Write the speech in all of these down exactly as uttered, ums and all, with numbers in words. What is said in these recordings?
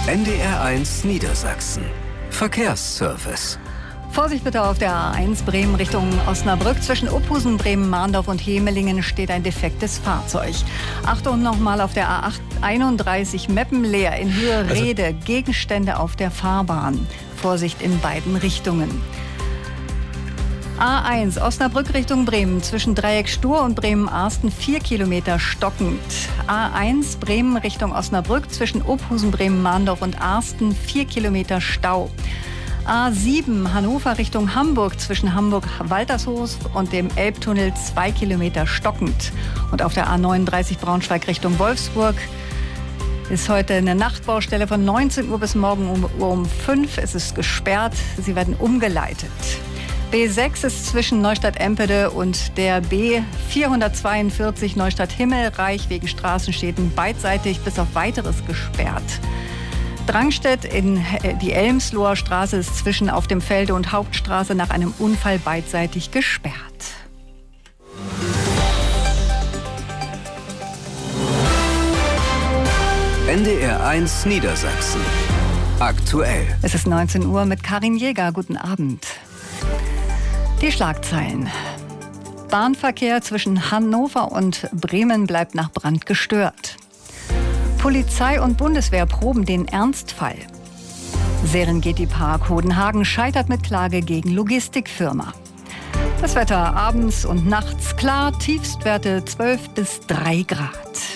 N D R eins Niedersachsen. Verkehrsservice. Vorsicht bitte auf der A eins Bremen Richtung Osnabrück. Zwischen Ophusen, Bremen, Mahndorf und Hemelingen steht ein defektes Fahrzeug. Achtung nochmal auf der A einunddreißig Meppenleer in Höhe Rede. Also Gegenstände auf der Fahrbahn. Vorsicht in beiden Richtungen. A eins Osnabrück Richtung Bremen. Zwischen Dreieck Stur und Bremen-Arsten vier Kilometer stockend. A eins Bremen Richtung Osnabrück. Zwischen Ophusen, Bremen, Mahndorf und Arsten vier Kilometer Stau. A sieben Hannover Richtung Hamburg. Zwischen Hamburg-Waltershof und dem Elbtunnel zwei Kilometer stockend. Und auf der A neununddreißig Braunschweig Richtung Wolfsburg ist heute eine Nachtbaustelle von neunzehn Uhr bis morgen um, um fünf. Es ist gesperrt. Sie werden umgeleitet. B sechs ist zwischen Neustadt-Empede und der B vierhundertzweiundvierzig Neustadt-Himmelreich wegen Straßenschäden beidseitig bis auf Weiteres gesperrt. Drangstedt in die Elmsloher Straße ist zwischen Auf dem Felde und Hauptstraße nach einem Unfall beidseitig gesperrt. N D R eins Niedersachsen. Aktuell. Es ist neunzehn Uhr mit Karin Jäger. Guten Abend. Die Schlagzeilen. Bahnverkehr zwischen Hannover und Bremen bleibt nach Brand gestört. Polizei und Bundeswehr proben den Ernstfall. Serengeti-Park Hodenhagen scheitert mit Klage gegen Logistikfirma. Das Wetter abends und nachts klar, Tiefstwerte zwölf bis drei Grad.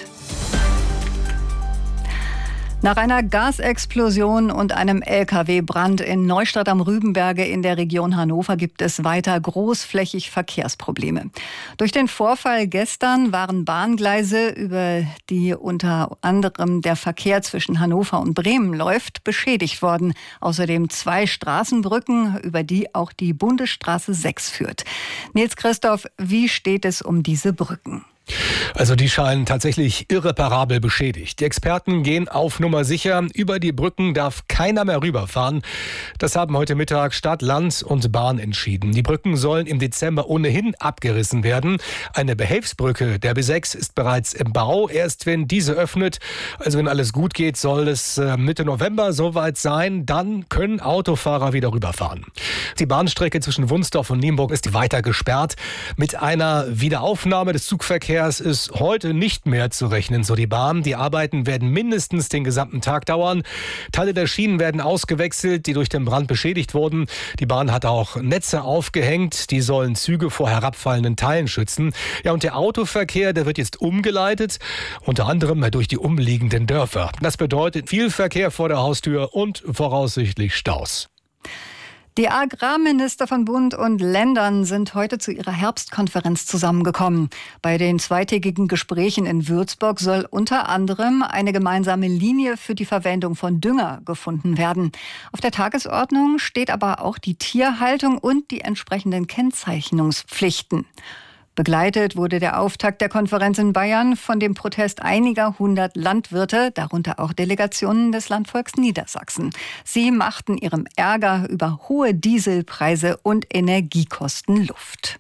Nach einer Gasexplosion und einem L K W-Brand in Neustadt am Rübenberge in der Region Hannover gibt es weiter großflächig Verkehrsprobleme. Durch den Vorfall gestern waren Bahngleise, über die unter anderem der Verkehr zwischen Hannover und Bremen läuft, beschädigt worden. Außerdem zwei Straßenbrücken, über die auch die Bundesstraße sechs führt. Nils Christoph, wie steht es um diese Brücken? Also die scheinen tatsächlich irreparabel beschädigt. Die Experten gehen auf Nummer sicher. Über die Brücken darf keiner mehr rüberfahren. Das haben heute Mittag Stadt, Land und Bahn entschieden. Die Brücken sollen im Dezember ohnehin abgerissen werden. Eine Behelfsbrücke der B sechs ist bereits im Bau. Erst wenn diese öffnet, also wenn alles gut geht, soll es Mitte November soweit sein. Dann können Autofahrer wieder rüberfahren. Die Bahnstrecke zwischen Wunsdorf und Nienburg ist weiter gesperrt. Mit einer Wiederaufnahme des Zugverkehrs ist heute nicht mehr zu rechnen, so die Bahn. Die Arbeiten werden mindestens den gesamten Tag dauern. Teile der Schienen werden ausgewechselt, die durch den Brand beschädigt wurden. Die Bahn hat auch Netze aufgehängt, die sollen Züge vor herabfallenden Teilen schützen. Ja, und der Autoverkehr, der wird jetzt umgeleitet, unter anderem durch die umliegenden Dörfer. Das bedeutet viel Verkehr vor der Haustür und voraussichtlich Staus. Die Agrarminister von Bund und Ländern sind heute zu ihrer Herbstkonferenz zusammengekommen. Bei den zweitägigen Gesprächen in Würzburg soll unter anderem eine gemeinsame Linie für die Verwendung von Dünger gefunden werden. Auf der Tagesordnung steht aber auch die Tierhaltung und die entsprechenden Kennzeichnungspflichten. Begleitet wurde der Auftakt der Konferenz in Bayern von dem Protest einiger hundert Landwirte, darunter auch Delegationen des Landvolks Niedersachsen. Sie machten ihrem Ärger über hohe Dieselpreise und Energiekosten Luft.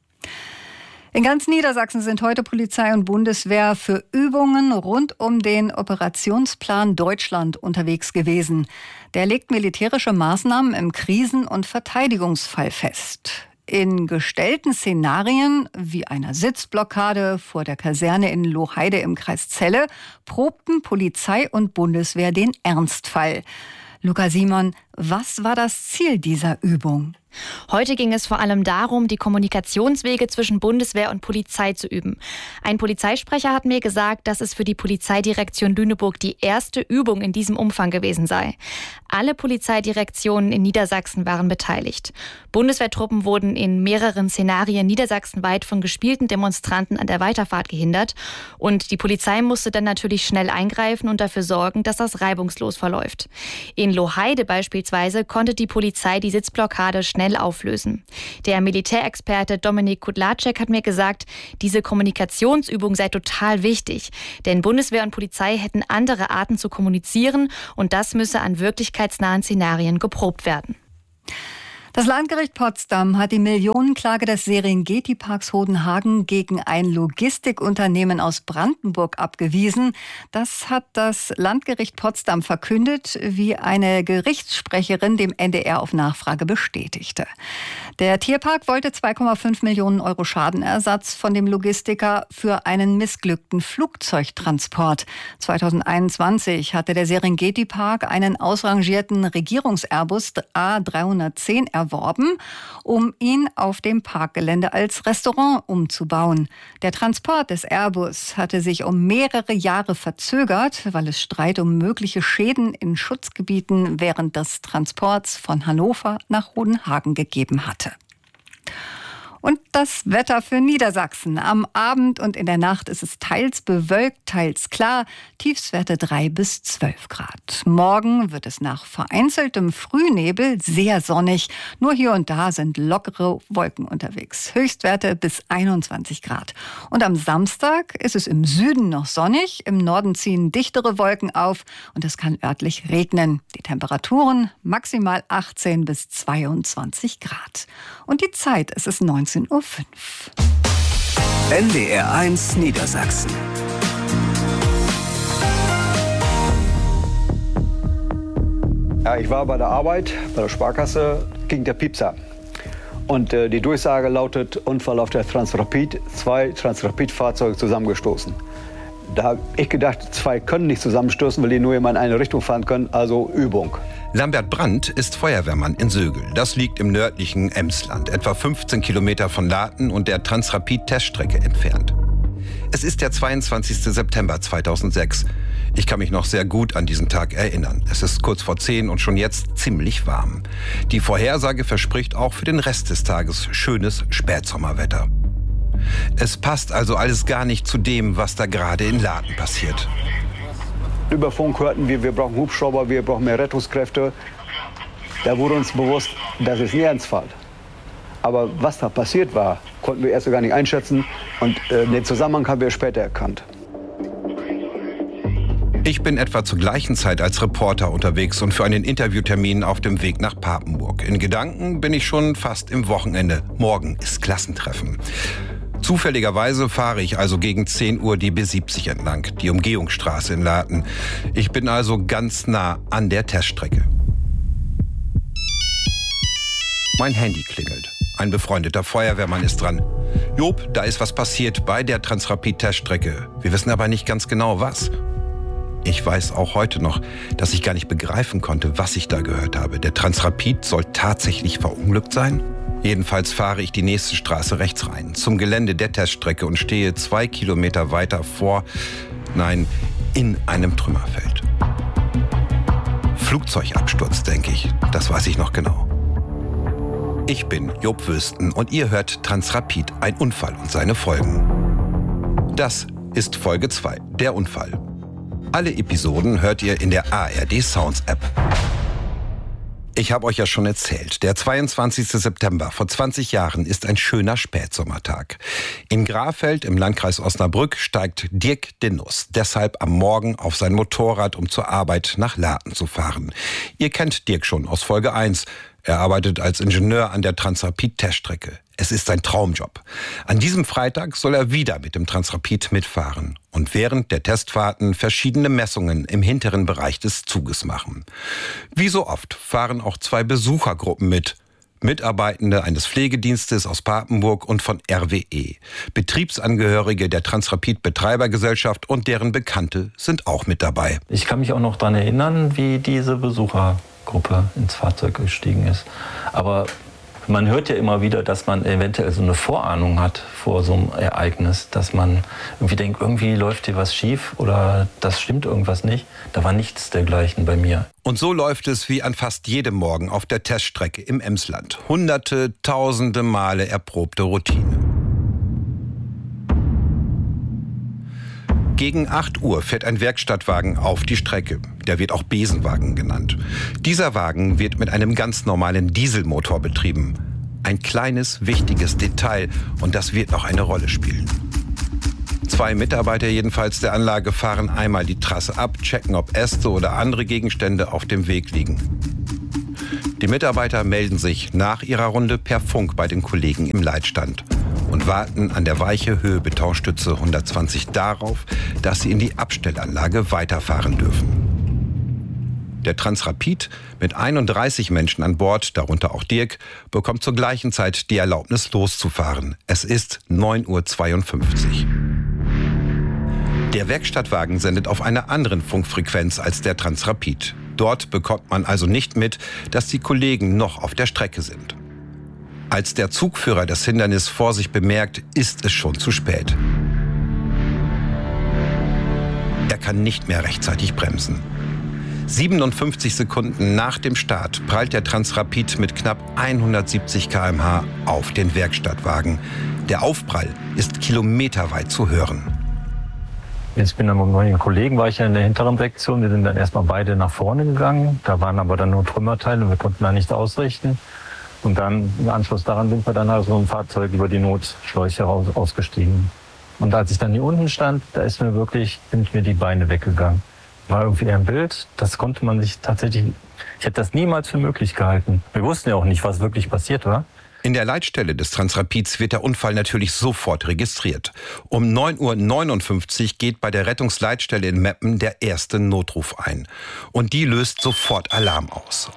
In ganz Niedersachsen sind heute Polizei und Bundeswehr für Übungen rund um den Operationsplan Deutschland unterwegs gewesen. Der legt militärische Maßnahmen im Krisen- und Verteidigungsfall fest. In gestellten Szenarien wie einer Sitzblockade vor der Kaserne in Lohheide im Kreis Celle probten Polizei und Bundeswehr den Ernstfall. Luca Simon, was war das Ziel dieser Übung? Heute ging es vor allem darum, die Kommunikationswege zwischen Bundeswehr und Polizei zu üben. Ein Polizeisprecher hat mir gesagt, dass es für die Polizeidirektion Lüneburg die erste Übung in diesem Umfang gewesen sei. Alle Polizeidirektionen in Niedersachsen waren beteiligt. Bundeswehrtruppen wurden in mehreren Szenarien niedersachsenweit von gespielten Demonstranten an der Weiterfahrt gehindert. Und die Polizei musste dann natürlich schnell eingreifen und dafür sorgen, dass das reibungslos verläuft. In Lohheide beispielsweise konnte die Polizei die Sitzblockade schnell auflösen. Der Militärexperte Dominik Kudlacek hat mir gesagt, diese Kommunikationsübung sei total wichtig, denn Bundeswehr und Polizei hätten andere Arten zu kommunizieren und das müsse an wirklichkeitsnahen Szenarien geprobt werden. Das Landgericht Potsdam hat die Millionenklage des Serengeti-Parks Hodenhagen gegen ein Logistikunternehmen aus Brandenburg abgewiesen. Das hat das Landgericht Potsdam verkündet, wie eine Gerichtssprecherin dem N D R auf Nachfrage bestätigte. Der Tierpark wollte zwei Komma fünf Millionen Euro Schadenersatz von dem Logistiker für einen missglückten Flugzeugtransport. zweitausendeinundzwanzig hatte der Serengeti-Park einen ausrangierten Regierungs-Airbus A dreihundertzehn erworben, um ihn auf dem Parkgelände als Restaurant umzubauen. Der Transport des Airbus hatte sich um mehrere Jahre verzögert, weil es Streit um mögliche Schäden in Schutzgebieten während des Transports von Hannover nach Hodenhagen gegeben hatte. Und das Wetter für Niedersachsen. Am Abend und in der Nacht ist es teils bewölkt, teils klar. Tiefstwerte drei bis zwölf Grad. Morgen wird es nach vereinzeltem Frühnebel sehr sonnig. Nur hier und da sind lockere Wolken unterwegs. Höchstwerte bis einundzwanzig Grad. Und am Samstag ist es im Süden noch sonnig. Im Norden ziehen dichtere Wolken auf und es kann örtlich regnen. Die Temperaturen maximal achtzehn bis zweiundzwanzig Grad. Und die Zeit, es ist neunzehn Uhr fünf. N D R eins Niedersachsen. Ja, ich war bei der Arbeit, bei der Sparkasse, ging der Piepser. Und äh, die Durchsage lautet, Unfall auf der Transrapid, zwei Transrapid-Fahrzeuge zusammengestoßen. Da habe ich gedacht, zwei können nicht zusammenstoßen, weil die nur immer in eine Richtung fahren können, also Übung. Lambert Brandt ist Feuerwehrmann in Sögel. Das liegt im nördlichen Emsland, etwa fünfzehn Kilometer von Laten und der Transrapid-Teststrecke entfernt. Es ist der zweiundzwanzigster September zweitausendsechs. Ich kann mich noch sehr gut an diesen Tag erinnern. Es ist kurz vor zehn und schon jetzt ziemlich warm. Die Vorhersage verspricht auch für den Rest des Tages schönes Spätsommerwetter. Es passt also alles gar nicht zu dem, was da gerade in Laten passiert. Über Funk hörten wir, wir brauchen Hubschrauber, wir brauchen mehr Rettungskräfte. Da wurde uns bewusst, das ist ein Ernstfall. Aber was da passiert war, konnten wir erst gar nicht einschätzen. Und äh, den Zusammenhang haben wir später erkannt. Ich bin etwa zur gleichen Zeit als Reporter unterwegs und für einen Interviewtermin auf dem Weg nach Papenburg. In Gedanken bin ich schon fast im Wochenende. Morgen ist Klassentreffen. Zufälligerweise fahre ich also gegen zehn Uhr die B siebzig entlang, die Umgehungsstraße in Laten. Ich bin also ganz nah an der Teststrecke. Mein Handy klingelt. Ein befreundeter Feuerwehrmann ist dran. Job, da ist was passiert bei der Transrapid-Teststrecke. Wir wissen aber nicht ganz genau, was. Ich weiß auch heute noch, dass ich gar nicht begreifen konnte, was ich da gehört habe. Der Transrapid soll tatsächlich verunglückt sein? Jedenfalls fahre ich die nächste Straße rechts rein, zum Gelände der Teststrecke und stehe zwei Kilometer weiter vor, nein, in einem Trümmerfeld. Flugzeugabsturz, denke ich, das weiß ich noch genau. Ich bin Job Wüsten und ihr hört Transrapid, ein Unfall und seine Folgen. Das ist Folge zwei, der Unfall. Alle Episoden hört ihr in der A R D Sounds App. Ich habe euch ja schon erzählt, der zweiundzwanzigster September vor zwanzig Jahren ist ein schöner Spätsommertag. In Grafeld im Landkreis Osnabrück steigt Dirk Dinnus deshalb am Morgen auf sein Motorrad, um zur Arbeit nach Laten zu fahren. Ihr kennt Dirk schon aus Folge eins. Er arbeitet als Ingenieur an der Transrapid-Teststrecke. Es ist sein Traumjob. An diesem Freitag soll er wieder mit dem Transrapid mitfahren und während der Testfahrten verschiedene Messungen im hinteren Bereich des Zuges machen. Wie so oft fahren auch zwei Besuchergruppen mit. Mitarbeitende eines Pflegedienstes aus Papenburg und von R W E. Betriebsangehörige der Transrapid-Betreibergesellschaft und deren Bekannte sind auch mit dabei. Ich kann mich auch noch daran erinnern, wie diese Besuchergruppe ins Fahrzeug gestiegen ist. Aber man hört ja immer wieder, dass man eventuell so eine Vorahnung hat vor so einem Ereignis, dass man irgendwie denkt, irgendwie läuft hier was schief oder das stimmt irgendwas nicht. Da war nichts dergleichen bei mir. Und so läuft es wie an fast jedem Morgen auf der Teststrecke im Emsland. Hunderte, tausende Male erprobte Routine. Gegen acht Uhr fährt ein Werkstattwagen auf die Strecke. Der wird auch Besenwagen genannt. Dieser Wagen wird mit einem ganz normalen Dieselmotor betrieben. Ein kleines, wichtiges Detail und das wird noch eine Rolle spielen. Zwei Mitarbeiter jedenfalls der Anlage fahren einmal die Trasse ab, checken, ob Äste oder andere Gegenstände auf dem Weg liegen. Die Mitarbeiter melden sich nach ihrer Runde per Funk bei den Kollegen im Leitstand und warten an der Weiche Höhe Betonstütze hundertzwanzig darauf, dass sie in die Abstellanlage weiterfahren dürfen. Der Transrapid mit einunddreißig Menschen an Bord, darunter auch Dirk, bekommt zur gleichen Zeit die Erlaubnis loszufahren. Es ist neun Uhr zweiundfünfzig. Der Werkstattwagen sendet auf einer anderen Funkfrequenz als der Transrapid. Dort bekommt man also nicht mit, dass die Kollegen noch auf der Strecke sind. Als der Zugführer das Hindernis vor sich bemerkt, ist es schon zu spät. Er kann nicht mehr rechtzeitig bremsen. siebenundfünfzig Sekunden nach dem Start prallt der Transrapid mit knapp hundertsiebzig Kilometer pro Stunde auf den Werkstattwagen. Der Aufprall ist kilometerweit zu hören. Jetzt bin dann mit meinen Kollegen, war ich ja in der hinteren Sektion. Wir sind dann erstmal beide nach vorne gegangen. Da waren aber dann nur Trümmerteile und wir konnten da nichts ausrichten. Und dann im Anschluss daran sind wir dann also im Fahrzeug über die Notschläuche raus, ausgestiegen. Und als ich dann hier unten stand, da ist mir wirklich, sind mir die Beine weggegangen. War irgendwie ein Bild, das konnte man sich tatsächlich, ich hätte das niemals für möglich gehalten. Wir wussten ja auch nicht, was wirklich passiert war. In der Leitstelle des Transrapids wird der Unfall natürlich sofort registriert. Um neun Uhr neunundfünfzig geht bei der Rettungsleitstelle in Meppen der erste Notruf ein. Und die löst sofort Alarm aus.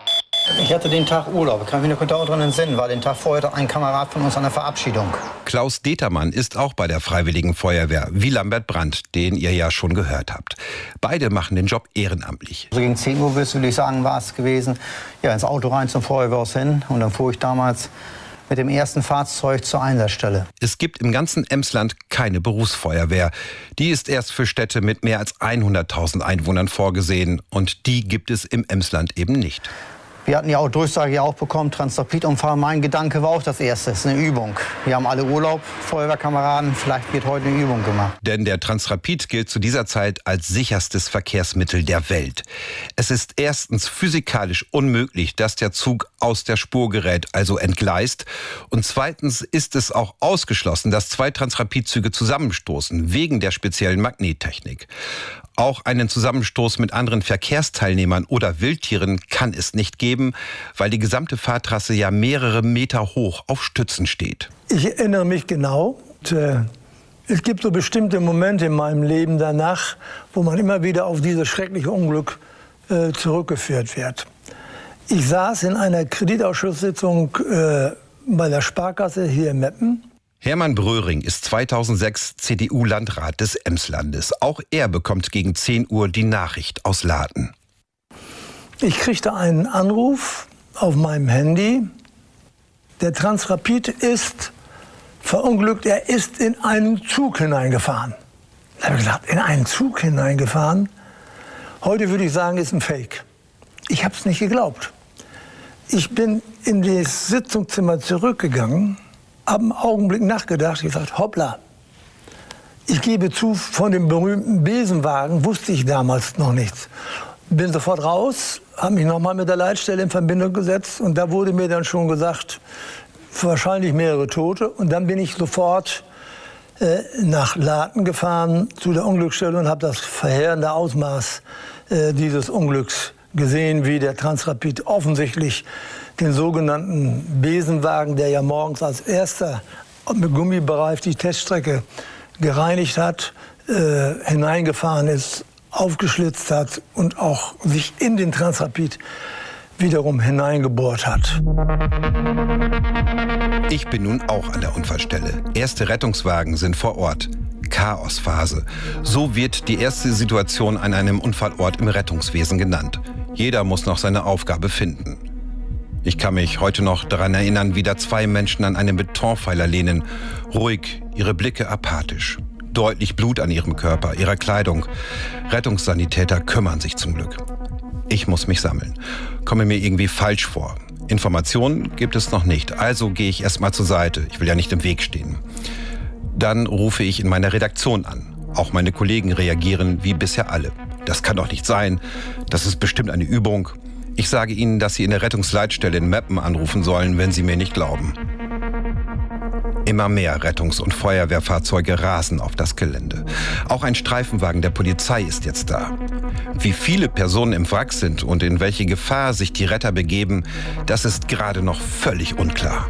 Ich hatte den Tag Urlaub, ich kann mich noch auch dran entsinnen, war den Tag vorher ein Kamerad von uns an der Verabschiedung. Klaus Determann ist auch bei der Freiwilligen Feuerwehr, wie Lambert Brandt, den ihr ja schon gehört habt. Beide machen den Job ehrenamtlich. So gegen zehn Uhr, würde ich sagen, war es gewesen. Ja, ins Auto rein zum Feuerwehrhaus hin und dann fuhr ich damals mit dem ersten Fahrzeug zur Einsatzstelle. Es gibt im ganzen Emsland keine Berufsfeuerwehr. Die ist erst für Städte mit mehr als hunderttausend Einwohnern vorgesehen und die gibt es im Emsland eben nicht. Wir hatten ja auch Durchsage ja auch bekommen, Transrapid-Unfall. Mein Gedanke war auch das erste, es ist eine Übung. Wir haben alle Urlaub, Feuerwehrkameraden, vielleicht wird heute eine Übung gemacht. Denn der Transrapid gilt zu dieser Zeit als sicherstes Verkehrsmittel der Welt. Es ist erstens physikalisch unmöglich, dass der Zug aus der Spur gerät, also entgleist. Und zweitens ist es auch ausgeschlossen, dass zwei Transrapid-Züge zusammenstoßen, wegen der speziellen Magnettechnik. Auch einen Zusammenstoß mit anderen Verkehrsteilnehmern oder Wildtieren kann es nicht geben, weil die gesamte Fahrtrasse ja mehrere Meter hoch auf Stützen steht. Ich erinnere mich genau. Und, äh, es gibt so bestimmte Momente in meinem Leben danach, wo man immer wieder auf dieses schreckliche Unglück äh, zurückgeführt wird. Ich saß in einer Kreditausschusssitzung äh, bei der Sparkasse hier in Meppen. Hermann Bröhring ist zweitausendsechs C D U-Landrat des Emslandes. Auch er bekommt gegen zehn Uhr die Nachricht aus Laaten. Ich kriegte einen Anruf auf meinem Handy. Der Transrapid ist verunglückt, er ist in einen Zug hineingefahren. Da habe ich gesagt, in einen Zug hineingefahren? Heute würde ich sagen, ist ein Fake. Ich habe es nicht geglaubt. Ich bin in das Sitzungszimmer zurückgegangen, habe einen Augenblick nachgedacht, gesagt, hoppla. Ich gebe zu, von dem berühmten Besenwagen wusste ich damals noch nichts. Bin sofort raus, habe mich nochmal mit der Leitstelle in Verbindung gesetzt und da wurde mir dann schon gesagt, wahrscheinlich mehrere Tote. Und dann bin ich sofort äh, nach Laaten gefahren zu der Unglücksstelle und habe das verheerende Ausmaß äh, dieses Unglücks gesehen, wie der Transrapid offensichtlich den sogenannten Besenwagen, der ja morgens als erster mit Gummi bereift die Teststrecke gereinigt hat, äh, hineingefahren ist, aufgeschlitzt hat und auch sich in den Transrapid wiederum hineingebohrt hat. Ich bin nun auch an der Unfallstelle. Erste Rettungswagen sind vor Ort. Chaosphase. So wird die erste Situation an einem Unfallort im Rettungswesen genannt. Jeder muss noch seine Aufgabe finden. Ich kann mich heute noch daran erinnern, wie da zwei Menschen an einem Betonpfeiler lehnen. Ruhig, ihre Blicke apathisch. Deutlich Blut an ihrem Körper, ihrer Kleidung. Rettungssanitäter kümmern sich zum Glück. Ich muss mich sammeln. Komme mir irgendwie falsch vor. Informationen gibt es noch nicht, also gehe ich erstmal zur Seite. Ich will ja nicht im Weg stehen. Dann rufe ich in meiner Redaktion an. Auch meine Kollegen reagieren wie bisher alle. Das kann doch nicht sein. Das ist bestimmt eine Übung. Ich sage ihnen, dass sie in der Rettungsleitstelle in Meppen anrufen sollen, wenn sie mir nicht glauben. Immer mehr Rettungs- und Feuerwehrfahrzeuge rasen auf das Gelände. Auch ein Streifenwagen der Polizei ist jetzt da. Wie viele Personen im Wrack sind und in welche Gefahr sich die Retter begeben, das ist gerade noch völlig unklar.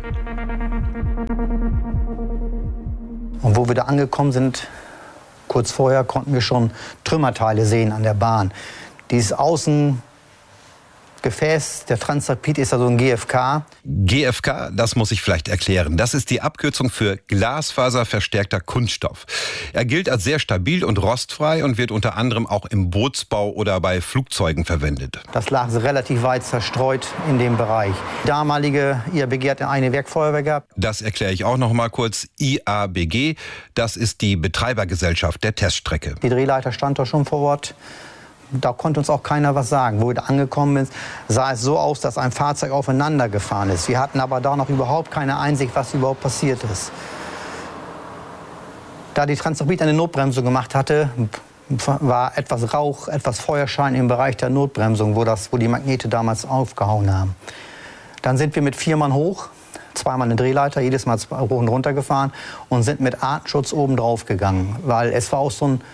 Und wo wir da angekommen sind, kurz vorher, konnten wir schon Trümmerteile sehen an der Bahn. Dieses Außengefäß, der Transrapid, ist also ein G F K. G F K, das muss ich vielleicht erklären. Das ist die Abkürzung für glasfaserverstärkter Kunststoff. Er gilt als sehr stabil und rostfrei und wird unter anderem auch im Bootsbau oder bei Flugzeugen verwendet. Das lag relativ weit zerstreut in dem Bereich. Die damalige I A B G hatte eine Werkfeuerwehr gehabt. Das erkläre ich auch noch mal kurz. I A B G, das ist die Betreibergesellschaft der Teststrecke. Die Drehleiter stand da schon vor Ort. Da konnte uns auch keiner was sagen. Wo wir da angekommen sind, sah es so aus, dass ein Fahrzeug aufeinander gefahren ist. Wir hatten aber da noch überhaupt keine Einsicht, was überhaupt passiert ist. Da die Transrapid eine Notbremsung gemacht hatte, war etwas Rauch, etwas Feuerschein im Bereich der Notbremsung, wo, das, wo die Magnete damals aufgehauen haben. Dann sind wir mit vier Mann hoch, zweimal eine Drehleiter, jedes Mal hoch und runter gefahren und sind mit Artenschutz oben drauf gegangen. Weil es war auch so ein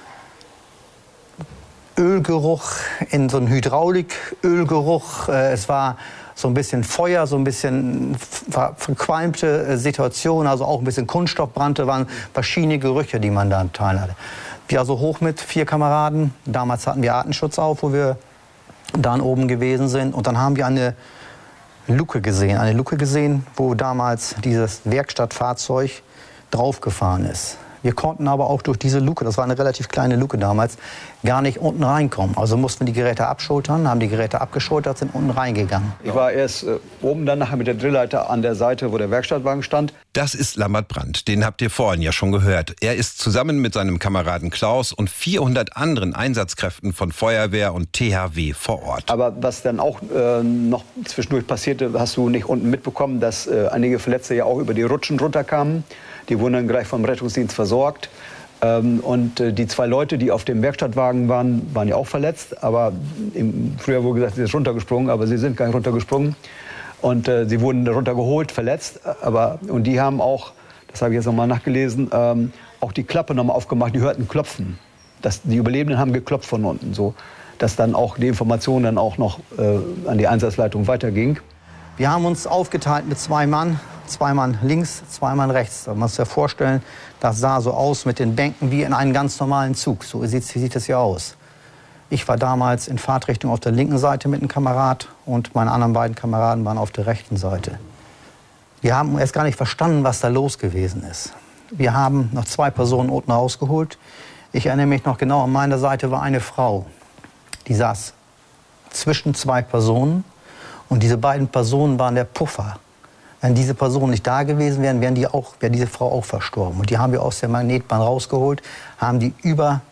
Ölgeruch, in so einem Hydraulikölgeruch. Es war so ein bisschen Feuer, so ein bisschen ver verqualmte Situation, also auch ein bisschen Kunststoff brannte, waren verschiedene Gerüche, die man da im Teil hatte. Wir also hoch mit vier Kameraden. Damals hatten wir Artenschutz auf, wo wir dann oben gewesen sind. Und dann haben wir eine Luke gesehen, eine Luke gesehen, wo damals dieses Werkstattfahrzeug draufgefahren ist. Wir konnten aber auch durch diese Luke, das war eine relativ kleine Luke damals, gar nicht unten reinkommen. Also mussten wir die Geräte abschultern, haben die Geräte abgeschultert, sind unten reingegangen. Ich war erst äh, oben, dann nachher mit der Drillleiter an der Seite, wo der Werkstattwagen stand. Das ist Lambert Brandt, den habt ihr vorhin ja schon gehört. Er ist zusammen mit seinem Kameraden Klaus und vierhundert anderen Einsatzkräften von Feuerwehr und T H W vor Ort. Aber was dann auch äh, noch zwischendurch passierte, hast du nicht unten mitbekommen, dass äh, einige Verletzte ja auch über die Rutschen runterkamen. Die wurden dann gleich vom Rettungsdienst versorgt. Ähm, und äh, die zwei Leute, die auf dem Werkstattwagen waren, waren ja auch verletzt. Aber im, früher wurde gesagt, sie sind runtergesprungen, aber sie sind gar nicht runtergesprungen. Und äh, sie wurden runtergeholt, verletzt. Aber, und die haben auch, das habe ich jetzt noch mal nachgelesen, ähm, auch die Klappe noch mal aufgemacht. Die hörten klopfen. Das, die Überlebenden haben geklopft von unten, so dass dann auch die Information dann auch noch äh, an die Einsatzleitung weiterging. Wir haben uns aufgeteilt mit zwei Mann. Zwei Mann links, zwei Mann rechts. Da muss man sich ja vorstellen, das sah so aus mit den Bänken wie in einem ganz normalen Zug. So sieht, sieht das ja aus. Ich war damals in Fahrtrichtung auf der linken Seite mit einem Kamerad und meine anderen beiden Kameraden waren auf der rechten Seite. Wir haben erst gar nicht verstanden, was da los gewesen ist. Wir haben noch zwei Personen unten rausgeholt. Ich erinnere mich noch genau, an meiner Seite war eine Frau. Die saß zwischen zwei Personen und diese beiden Personen waren der Puffer. Wenn diese Personen nicht da gewesen wären, wären die auch, wäre diese Frau auch verstorben. Und die haben wir aus der Magnetbahn rausgeholt, haben die über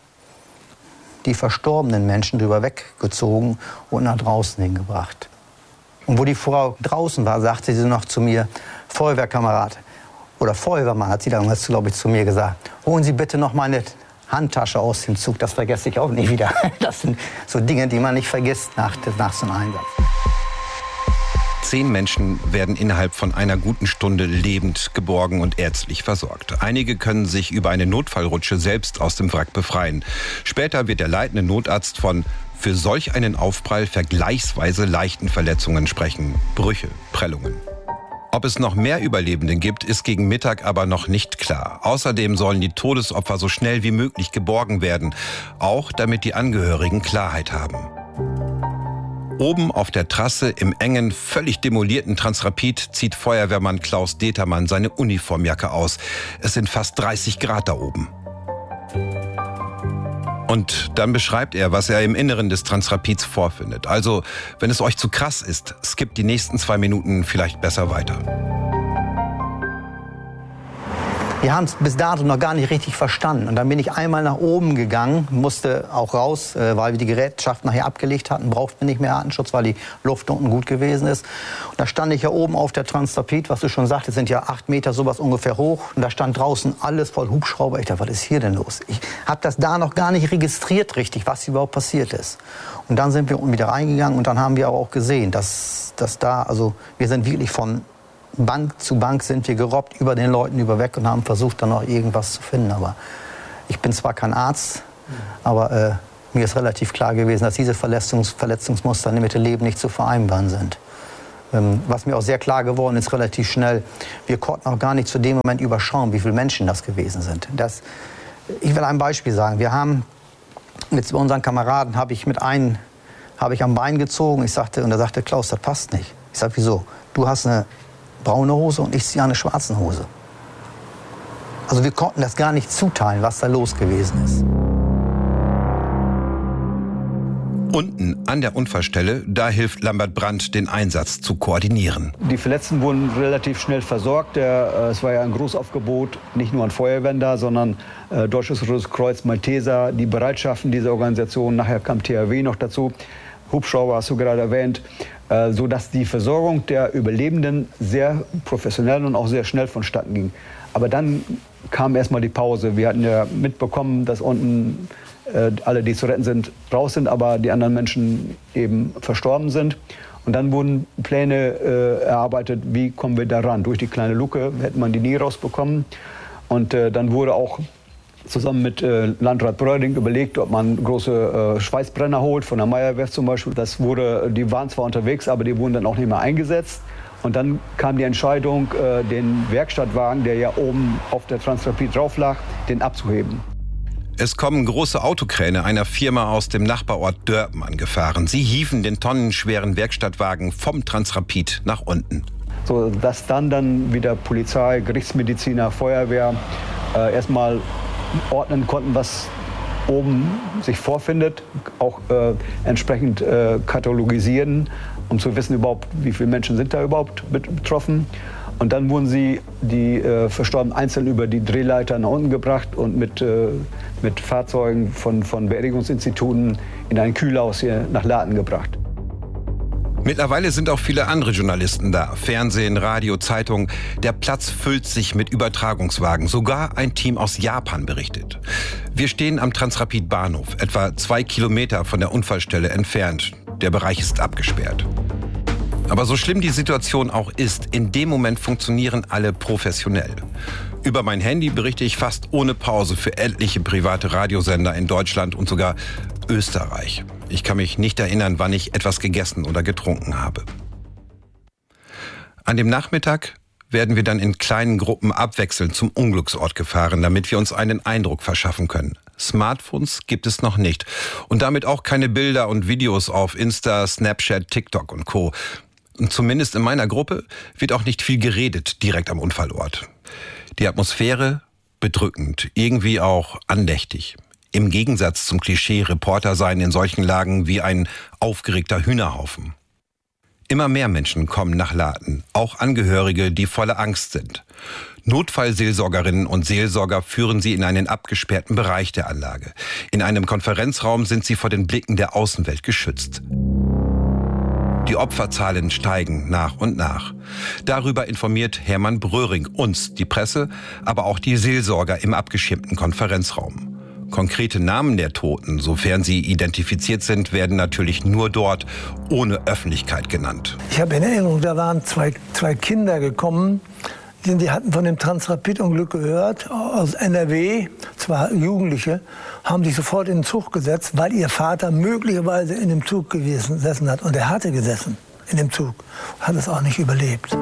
die verstorbenen Menschen drüber weggezogen und nach draußen hingebracht. Und wo die Frau draußen war, sagte sie noch zu mir, Feuerwehrkamerad oder Feuerwehrmann, hat sie damals, glaube ich, zu mir gesagt, holen Sie bitte noch meine Handtasche aus dem Zug. Das vergesse ich auch nicht wieder. Das sind so Dinge, die man nicht vergisst nach, nach so einem Einsatz. Zehn Menschen werden innerhalb von einer guten Stunde lebend geborgen und ärztlich versorgt. Einige können sich über eine Notfallrutsche selbst aus dem Wrack befreien. Später wird der leitende Notarzt von für solch einen Aufprall vergleichsweise leichten Verletzungen sprechen. Brüche, Prellungen. Ob es noch mehr Überlebende gibt, ist gegen Mittag aber noch nicht klar. Außerdem sollen die Todesopfer so schnell wie möglich geborgen werden, auch damit die Angehörigen Klarheit haben. Oben auf der Trasse im engen, völlig demolierten Transrapid zieht Feuerwehrmann Klaus Determann seine Uniformjacke aus. Es sind fast dreißig Grad da oben. Und dann beschreibt er, was er im Inneren des Transrapids vorfindet. Also, wenn es euch zu krass ist, skippt die nächsten zwei Minuten vielleicht besser weiter. Wir haben es bis dato noch gar nicht richtig verstanden. Und dann bin ich einmal nach oben gegangen, musste auch raus, weil wir die Gerätschaft nachher abgelegt hatten, brauchten wir nicht mehr Artenschutz, weil die Luft unten gut gewesen ist. Und da stand ich ja oben auf der Transrapid, was du schon sagtest, sind ja acht Meter sowas ungefähr hoch. Und da stand draußen alles voll Hubschrauber. Ich dachte, was ist hier denn los? Ich habe das da noch gar nicht registriert richtig, was überhaupt passiert ist. Und dann sind wir unten wieder reingegangen und dann haben wir aber auch gesehen, dass, dass da, also wir sind wirklich von Bank zu Bank sind wir gerobbt, über den Leuten überweg und haben versucht, dann noch irgendwas zu finden. Aber ich bin zwar kein Arzt, aber äh, mir ist relativ klar gewesen, dass diese Verletzungs Verletzungsmuster mit dem Leben nicht zu vereinbaren sind. Ähm, was mir auch sehr klar geworden ist, relativ schnell, wir konnten auch gar nicht zu dem Moment überschauen, wie viele Menschen das gewesen sind. Das, ich will ein Beispiel sagen. Wir haben mit unseren Kameraden, habe ich mit einem habe ich am Bein gezogen. Ich sagte, und er sagte, Klaus, das passt nicht. Ich sage, wieso? Du hast eine braune Hose und ich ziehe eine schwarze Hose. Also wir konnten das gar nicht zuteilen, was da los gewesen ist. Unten an der Unfallstelle, da hilft Lambert Brandt, den Einsatz zu koordinieren. Die Verletzten wurden relativ schnell versorgt. Der, äh, es war ja ein Großaufgebot, nicht nur an Feuerwehren da, sondern äh, Deutsches Rotes Kreuz, Malteser, die Bereitschaften dieser Organisation. Nachher kam T H W noch dazu. Hubschrauber hast du gerade erwähnt. Äh, sodass die Versorgung der Überlebenden sehr professionell und auch sehr schnell vonstatten ging. Aber dann kam erstmal die Pause. Wir hatten ja mitbekommen, dass unten alle, die zu retten sind, raus sind, aber die anderen Menschen eben verstorben sind. Und dann wurden Pläne äh, erarbeitet, wie kommen wir da ran. Durch die kleine Luke hätte man die nie rausbekommen. Und äh, dann wurde auch zusammen mit äh, Landrat Bröding überlegt, ob man große äh, Schweißbrenner holt, von der Meyerwerft zum Beispiel. Das wurde, die waren zwar unterwegs, aber die wurden dann auch nicht mehr eingesetzt. Und dann kam die Entscheidung, äh, den Werkstattwagen, der ja oben auf der Transrapid drauf lag, den abzuheben. Es kommen große Autokräne einer Firma aus dem Nachbarort Dörpen angefahren. Sie hieven den tonnenschweren Werkstattwagen vom Transrapid nach unten. So dass dann, dann wieder Polizei, Gerichtsmediziner, Feuerwehr äh, erstmal ordnen konnten, was oben sich vorfindet, auch äh, entsprechend äh, katalogisieren, um zu wissen überhaupt, wie viele Menschen sind da überhaupt betroffen. Und dann wurden sie, die äh, Verstorbenen, einzeln über die Drehleiter nach unten gebracht und mit, äh, mit Fahrzeugen von, von Beerdigungsinstituten in ein Kühlhaus hier nach Laden gebracht. Mittlerweile sind auch viele andere Journalisten da. Fernsehen, Radio, Zeitung. Der Platz füllt sich mit Übertragungswagen. Sogar ein Team aus Japan berichtet. Wir stehen am Transrapid Bahnhof, etwa zwei Kilometer von der Unfallstelle entfernt. Der Bereich ist abgesperrt. Aber so schlimm die Situation auch ist, in dem Moment funktionieren alle professionell. Über mein Handy berichte ich fast ohne Pause für etliche private Radiosender in Deutschland und sogar Österreich. Ich kann mich nicht erinnern, wann ich etwas gegessen oder getrunken habe. An dem Nachmittag werden wir dann in kleinen Gruppen abwechselnd zum Unglücksort gefahren, damit wir uns einen Eindruck verschaffen können. Smartphones gibt es noch nicht und damit auch keine Bilder und Videos auf Insta, Snapchat, TikTok und Co. Und zumindest in meiner Gruppe wird auch nicht viel geredet direkt am Unfallort. Die Atmosphäre bedrückend, irgendwie auch andächtig. Im Gegensatz zum Klischee, Reporter seien in solchen Lagen wie ein aufgeregter Hühnerhaufen. Immer mehr Menschen kommen nach Laden, auch Angehörige, die voller Angst sind. Notfallseelsorgerinnen und Seelsorger führen sie in einen abgesperrten Bereich der Anlage. In einem Konferenzraum sind sie vor den Blicken der Außenwelt geschützt. Die Opferzahlen steigen nach und nach. Darüber informiert Hermann Bröhring uns, die Presse, aber auch die Seelsorger im abgeschirmten Konferenzraum. Konkrete Namen der Toten, sofern sie identifiziert sind, werden natürlich nur dort ohne Öffentlichkeit genannt. Ich habe in Erinnerung, da waren zwei, zwei Kinder gekommen, die, die hatten von dem Transrapid-Unglück gehört, aus N R W, zwar Jugendliche, haben sich sofort in den Zug gesetzt, weil ihr Vater möglicherweise in dem Zug gewesen, gesessen hat. Und er hatte gesessen in dem Zug, hat es auch nicht überlebt.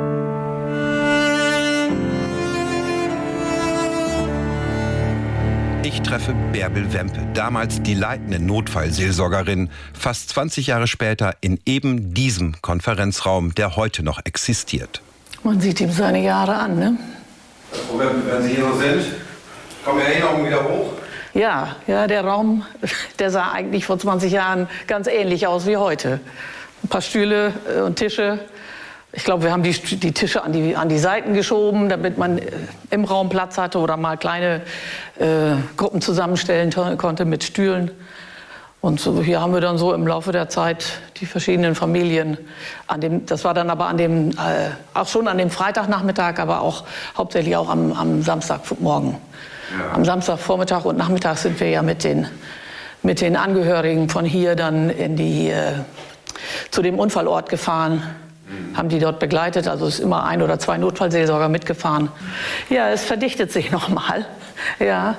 Ich treffe Bärbel Wempe, damals die leitende Notfallseelsorgerin, fast zwanzig Jahre später in eben diesem Konferenzraum, der heute noch existiert. Man sieht ihm seine Jahre an, ne? Wenn Sie hier so sind, kommen Erinnerungen wieder hoch? Ja, ja, der Raum, der sah eigentlich vor zwanzig Jahren ganz ähnlich aus wie heute. Ein paar Stühle und Tische. Ich glaube, wir haben die, die Tische an die, an die Seiten geschoben, damit man im Raum Platz hatte oder mal kleine äh, Gruppen zusammenstellen konnte mit Stühlen. Und so, hier haben wir dann so im Laufe der Zeit die verschiedenen Familien. An dem, das war dann aber an dem, äh, auch schon an dem Freitagnachmittag, aber auch hauptsächlich auch am, am Samstagmorgen. Ja. Am Samstagvormittag und Nachmittag sind wir ja mit den, mit den Angehörigen von hier dann in die, äh, zu dem Unfallort gefahren. haben die dort begleitet. Also ist immer ein oder zwei Notfallseelsorger mitgefahren. Ja, es verdichtet sich nochmal. Ja.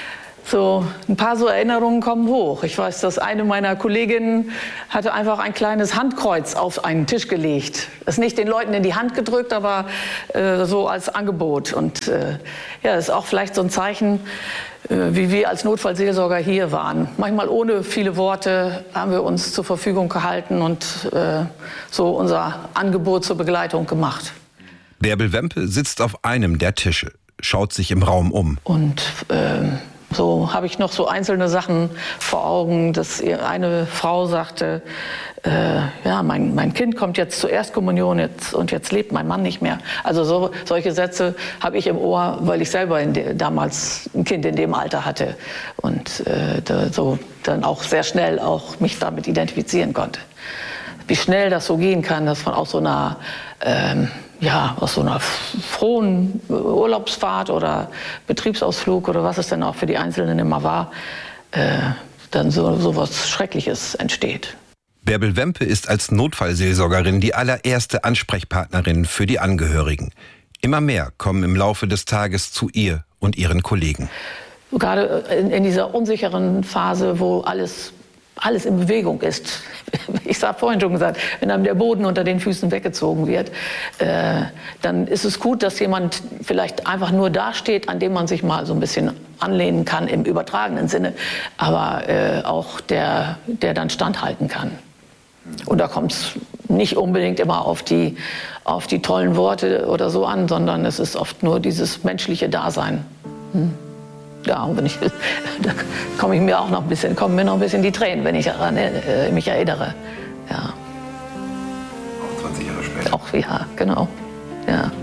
So, ein paar so Erinnerungen kommen hoch. Ich weiß, dass eine meiner Kolleginnen hatte einfach ein kleines Handkreuz auf einen Tisch gelegt. Das ist nicht den Leuten in die Hand gedrückt, aber äh, so als Angebot. Und äh, ja, das ist auch vielleicht so ein Zeichen, äh, wie wir als Notfallseelsorger hier waren. Manchmal ohne viele Worte haben wir uns zur Verfügung gehalten und äh, so unser Angebot zur Begleitung gemacht. Bärbel Wempe sitzt auf einem der Tische, schaut sich im Raum um. Und äh, so habe ich noch so einzelne Sachen vor Augen, dass eine Frau sagte, äh, ja, mein, mein Kind kommt jetzt zur Erstkommunion jetzt, und jetzt lebt mein Mann nicht mehr. Also so, solche Sätze habe ich im Ohr, weil ich selber in de, damals ein Kind in dem Alter hatte und äh, da, so dann auch sehr schnell auch mich damit identifizieren konnte. Wie schnell das so gehen kann, dass man aus so einer ähm, ja, aus so einer frohen Urlaubsfahrt oder Betriebsausflug oder was es denn auch für die Einzelnen immer war, äh, dann so, so was Schreckliches entsteht. Bärbel Wempe ist als Notfallseelsorgerin die allererste Ansprechpartnerin für die Angehörigen. Immer mehr kommen im Laufe des Tages zu ihr und ihren Kollegen. Gerade in, in dieser unsicheren Phase, wo alles alles in Bewegung ist. Ich habe vorhin schon gesagt, wenn einem der Boden unter den Füßen weggezogen wird, äh, dann ist es gut, dass jemand vielleicht einfach nur dasteht, an dem man sich mal so ein bisschen anlehnen kann im übertragenen Sinne, aber äh, auch der, der dann standhalten kann. Und da kommt es nicht unbedingt immer auf die, auf die tollen Worte oder so an, sondern es ist oft nur dieses menschliche Dasein. Hm? Ja, und wenn ich, da komme ich mir auch noch ein bisschen, kommen mir noch ein bisschen die Tränen, wenn ich daran äh, mich erinnere. Ja. Auch zwanzig Jahre später. Auch, ja, genau. Ja.